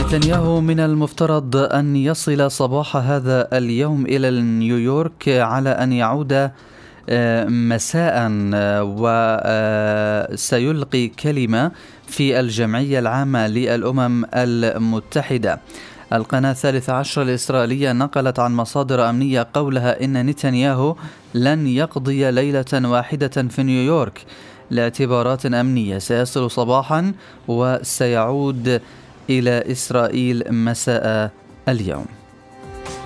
نتنياهو من المفترض أن يصل صباح هذا اليوم إلى نيويورك على أن يعود مساء وسيلقي كلمة في الجمعية العامة للأمم المتحدة. القناة 13 الإسرائيلية نقلت عن مصادر أمنية قولها إن نتنياهو لن يقضي ليلة واحدة في نيويورك لاعتبارات أمنية، سيصل صباحا وسيعود إلى إسرائيل مساء اليوم.